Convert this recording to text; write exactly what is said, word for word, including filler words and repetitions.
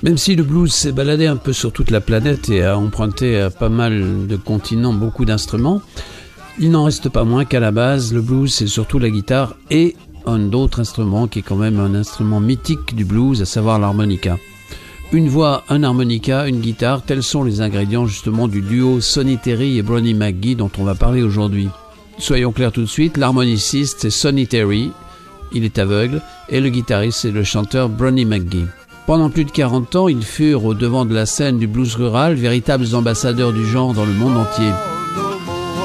Même si le blues s'est baladé un peu sur toute la planète et a emprunté à pas mal de continents beaucoup d'instruments, il n'en reste pas moins qu'à la base, le blues c'est surtout la guitare et un autre instrument qui est quand même un instrument mythique du blues, à savoir l'harmonica. Une voix, un harmonica, une guitare, tels sont les ingrédients justement du duo Sonny Terry et Brownie McGhee dont on va parler aujourd'hui. Soyons clairs tout de suite, l'harmoniciste c'est Sonny Terry, il est aveugle, et le guitariste c'est le chanteur Brownie McGhee. Pendant plus de quarante ans, ils furent au devant de la scène du blues rural, véritables ambassadeurs du genre dans le monde entier.